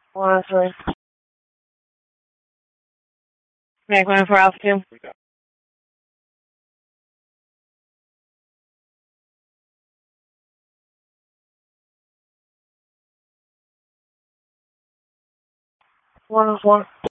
103. Back one for Alpha 2. One on 4.